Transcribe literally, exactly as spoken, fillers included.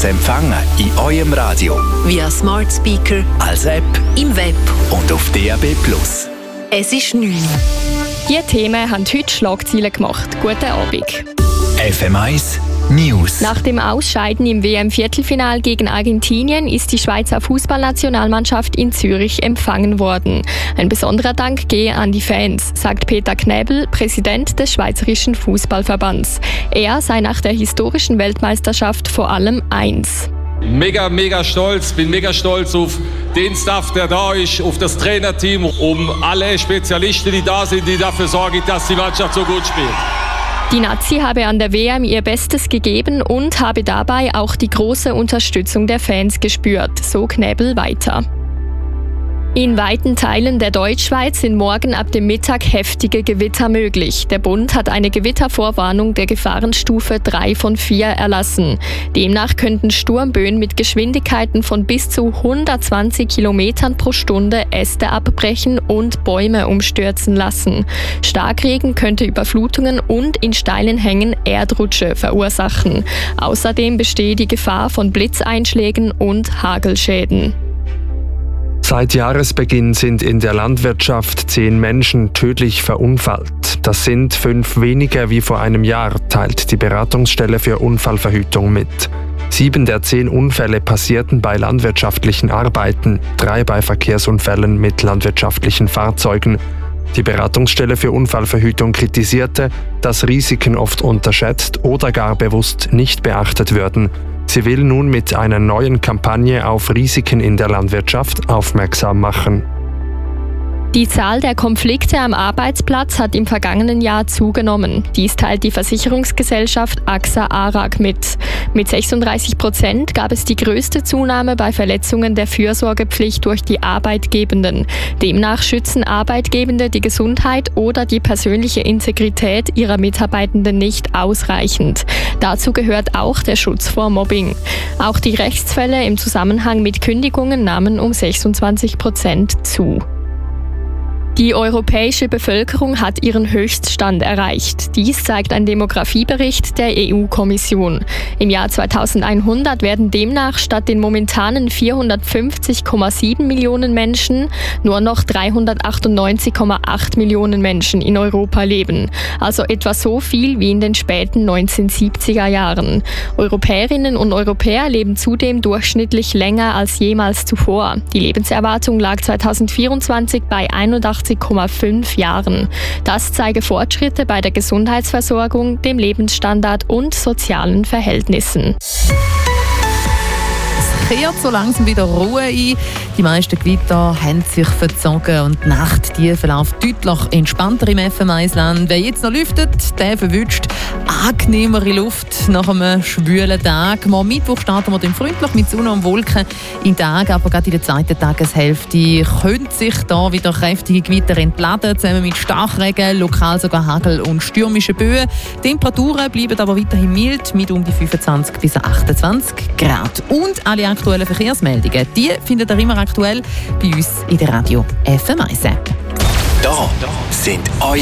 zu empfangen in eurem Radio. Via Smart Speaker, als App, im Web und auf D A B plus. Es ist neun. Die Themen haben heute Schlagzeilen gemacht. Guten Abend. F M eins News. Nach dem Ausscheiden im W M-Viertelfinal gegen Argentinien ist die Schweizer Fußballnationalmannschaft in Zürich empfangen worden. Ein besonderer Dank gehe an die Fans, sagt Peter Knäbel, Präsident des Schweizerischen Fußballverbands. Er sei nach der historischen Weltmeisterschaft vor allem eins. Mega, mega stolz, bin mega stolz auf den Staff, der da ist, auf das Trainerteam, um alle Spezialisten, die da sind, die dafür sorgen, dass die Mannschaft so gut spielt. Die Nazi habe an der W M ihr Bestes gegeben und habe dabei auch die große Unterstützung der Fans gespürt, so Knäbel weiter. In weiten Teilen der Deutschschweiz sind morgen ab dem Mittag heftige Gewitter möglich. Der Bund hat eine Gewittervorwarnung der Gefahrenstufe drei von vier erlassen. Demnach könnten Sturmböen mit Geschwindigkeiten von bis zu hundertzwanzig Kilometern pro Stunde Äste abbrechen und Bäume umstürzen lassen. Starkregen könnte Überflutungen und in steilen Hängen Erdrutsche verursachen. Außerdem bestehe die Gefahr von Blitzeinschlägen und Hagelschäden. Seit Jahresbeginn sind in der Landwirtschaft zehn Menschen tödlich verunfallt. Das sind fünf weniger wie vor einem Jahr, teilt die Beratungsstelle für Unfallverhütung mit. Sieben der zehn Unfälle passierten bei landwirtschaftlichen Arbeiten, drei bei Verkehrsunfällen mit landwirtschaftlichen Fahrzeugen. Die Beratungsstelle für Unfallverhütung kritisierte, dass Risiken oft unterschätzt oder gar bewusst nicht beachtet würden. Sie will nun mit einer neuen Kampagne auf Risiken in der Landwirtschaft aufmerksam machen. Die Zahl der Konflikte am Arbeitsplatz hat im vergangenen Jahr zugenommen. Dies teilt die Versicherungsgesellschaft A X A ARAG mit. Mit sechsunddreißig Prozent gab es die größte Zunahme bei Verletzungen der Fürsorgepflicht durch die Arbeitgebenden. Demnach schützen Arbeitgebende die Gesundheit oder die persönliche Integrität ihrer Mitarbeitenden nicht ausreichend. Dazu gehört auch der Schutz vor Mobbing. Auch die Rechtsfälle im Zusammenhang mit Kündigungen nahmen um sechsundzwanzig Prozent zu. Die europäische Bevölkerung hat ihren Höchststand erreicht. Dies zeigt ein Demografiebericht der E U-Kommission. Im Jahr zweitausendeinhundert werden demnach statt den momentanen vierhundertfünfzig Komma sieben Millionen Menschen nur noch dreihundertachtundneunzig Komma acht Millionen Menschen in Europa leben. Also etwa so viel wie in den späten neunzehnhundertsiebziger Jahren. Europäerinnen und Europäer leben zudem durchschnittlich länger als jemals zuvor. Die Lebenserwartung lag zweitausendvierundzwanzig bei einundachtzig Komma fünf Jahren. Das zeige Fortschritte bei der Gesundheitsversorgung, dem Lebensstandard und sozialen Verhältnissen. Es kehrt so langsam wieder Ruhe ein. Die meisten Gewitter haben sich verzogen und die Nacht die verläuft deutlich entspannter im F M eins-Land. Wer jetzt noch lüftet, der verwünscht angenehmere Luft nach einem schwülen Tag. Am Mittwoch starten wir dann freundlich mit Sonne und Wolken in den Tag, aber gerade in der zweiten Tageshälfte können sich da wieder kräftige Gewitter entladen, zusammen mit Starkregen, lokal sogar Hagel und stürmischen Böen. Die Temperaturen bleiben aber weiterhin mild mit um die fünfundzwanzig bis achtundzwanzig Grad. Und alle aktuellen Verkehrsmeldungen, die findet ihr immer aktuell bei uns in der Radio F M eins App. Da sind eure